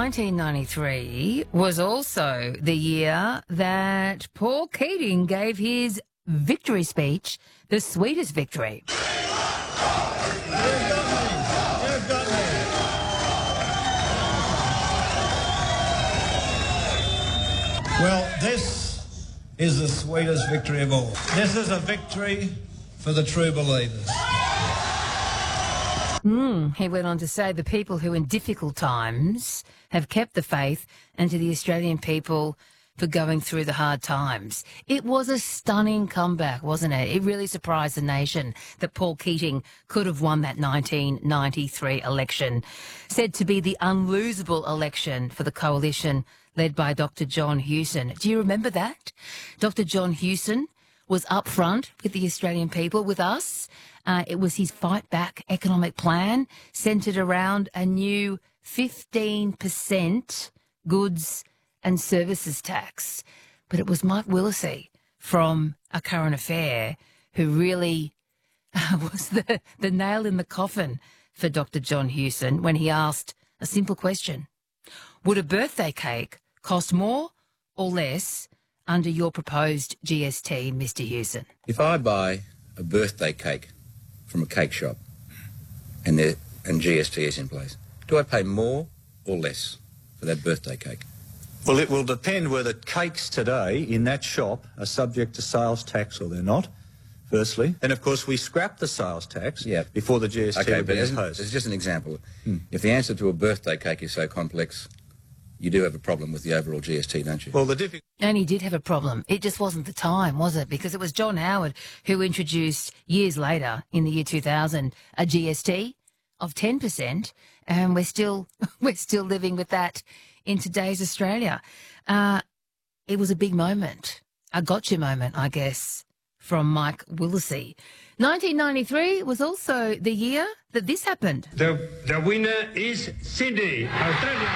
1993 was also the year that Paul Keating gave his victory speech, the sweetest victory. You've got me. Well, this is the sweetest victory of all. This is a victory for the true believers. He went on to say the people who in difficult times have kept the faith, and to the Australian people for going through the hard times. It was a stunning comeback, wasn't it? It really surprised the nation that Paul Keating could have won that 1993 election, said to be the unlosable election for the coalition led by Dr. John Hewson. Do you remember that? Dr. John Hewson was up front with the Australian people, with us. It was his fight back economic plan centred around a new 15% goods and services tax. But it was Mike Willesee from A Current Affair who really was the nail in the coffin for Dr. John Hewson when he asked a simple question. Would a birthday cake cost more or less under your proposed GST, Mr. Hewson? If I buy a birthday cake from a cake shop and GST is in place, do I pay more or less for that birthday cake? Well, it will depend whether cakes today in that shop are subject to sales tax or they're not, firstly. And, of course, we scrap the sales tax before the GST would be imposed. It's just an example. If the answer to a birthday cake is so complex, you do have a problem with the overall GST, don't you? Well, And he did have a problem. It just wasn't the time, was it? Because it was John Howard who introduced years later, in the year 2000, a GST of 10%, and we're still living with that in today's Australia. It was a big moment, a gotcha moment, I guess, from Mike Willesee. 1993 was also the year that this happened. The winner is Sydney, Australia.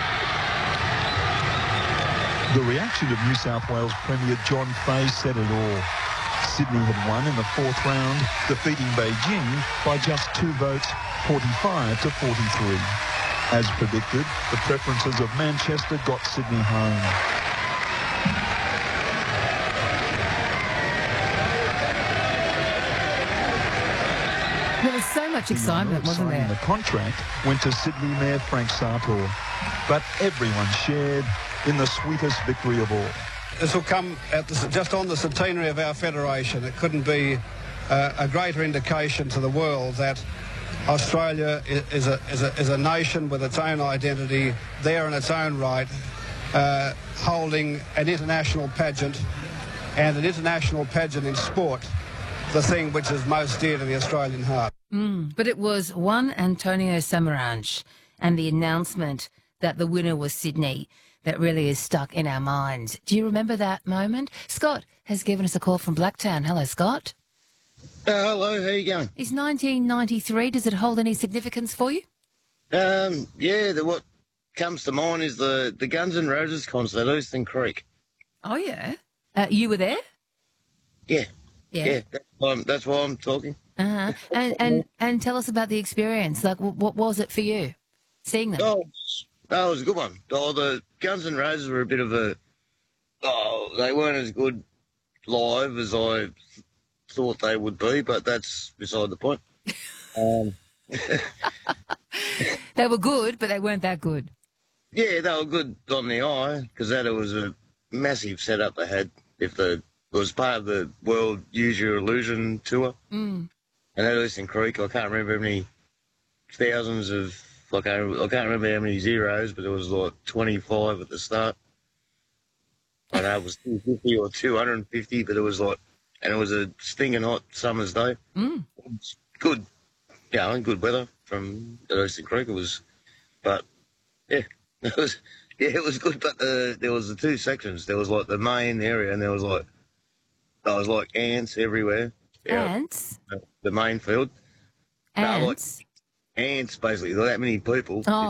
The reaction of New South Wales Premier John Fahey said it all. Sydney had won in the fourth round, defeating Beijing by just 2 votes, 45 to 43. As predicted, the preferences of Manchester got Sydney home. There was so much excitement, wasn't there? The contract went to Sydney Mayor Frank Sartor, but everyone shared in the sweetest victory of all. This will come just on the centenary of our federation. It couldn't be a greater indication to the world that Australia is a nation with its own identity, there in its own right, holding an international pageant, and an international pageant in sport, the thing which is most dear to the Australian heart. But it was one Antonio Samaranch and the announcement that the winner was Sydney that really is stuck in our minds. Do you remember that moment? Scott has given us a call from Blacktown. Hello, Scott. Hello, how you going? Is 1993, does it hold any significance for you? What comes to mind is the Guns N' Roses concert at Eastern Creek. Oh, yeah? You were there? Yeah. That's why I'm talking. Uh-huh. And tell us about the experience. Like, what was it for you, seeing them? It was a good one. The Guns N' Roses were a bit of they weren't as good live as I thought they would be, but that's beside the point. They were good, but they weren't that good. Yeah, they were good on the eye, because that was a massive setup they had. It was part of the World Use Your Illusion tour. And at Eastern Creek, I can't remember how many thousands of, I can't remember how many zeros, but it was like 25 at the start. I know it was 250 or 250, but it was like, and it was a stinging hot summer's day. It was good, good weather from at Eastern Creek. It was, but it was good. But there was the two sections. There was like the main area, and there was like ants everywhere. Ants? The main field. Ants? Ants, basically. That many people. Oh.